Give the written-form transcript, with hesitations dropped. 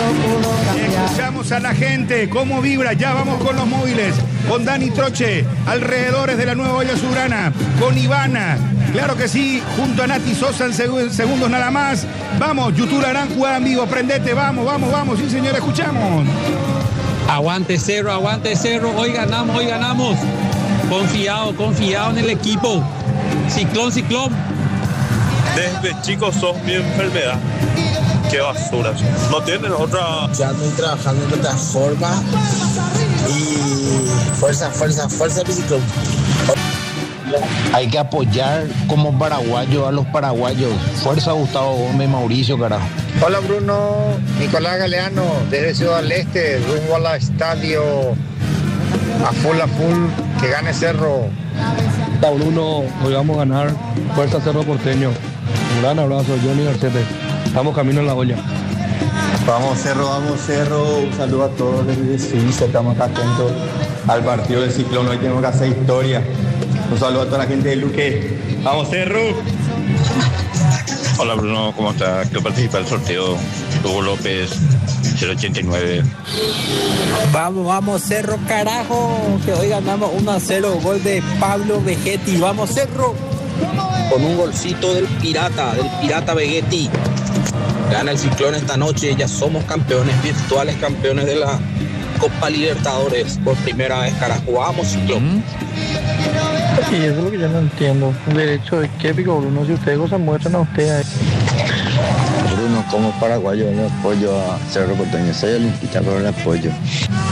Escuchamos a la gente, cómo vibra. Ya vamos con los móviles, con Dani Troche, alrededores de la Nueva Olla Subrana, con Ivana, claro que sí, junto a Nati Sosa en segundos nada más. Vamos, YouTube Arán juega en vivo, prendete, vamos, sí señor, escuchamos. Aguante Cerro, hoy ganamos. Confiado en el equipo. Ciclón. Desde chicos sos mi enfermedad. Qué basura. No tienen otra. Ya estoy trabajando de otra forma. Y fuerza, Biciclón. Hay que apoyar como paraguayos a los paraguayos. Fuerza Gustavo Gómez, Mauricio, carajo. Hola Bruno, Nicolás Galeano, desde Ciudad del Este, rumbo al estadio. A full, que gane Cerro. Hola Bruno, hoy vamos a ganar. Fuerza Cerro Porteño. Un gran abrazo, Johnny Garcete. Estamos camino en la olla. Vamos Cerro. Un saludo a todos desde Suiza. Estamos atentos al partido del Ciclón. Hoy tenemos que hacer historia. Un saludo a toda la gente de Luque. ¡Vamos Cerro! Hola Bruno, ¿cómo estás? Quiero participar del sorteo. Hugo López, 089. Vamos Cerro, carajo. Que hoy ganamos 1-0. Gol de Pablo Vegetti. Vamos Cerro. Con un golcito del pirata Vegetti. Gana el Ciclón esta noche. Ya somos campeones, virtuales campeones de la Copa Libertadores. Por primera vez, carajo. Vamos Ciclón. Y eso es lo que yo no entiendo. ¿Derecho de qué, Pico Bruno? Si ustedes se muestran a ustedes. Bruno, como paraguayo, yo apoyo a Cerro Porteño. Soy olimpista, pero le apoyo.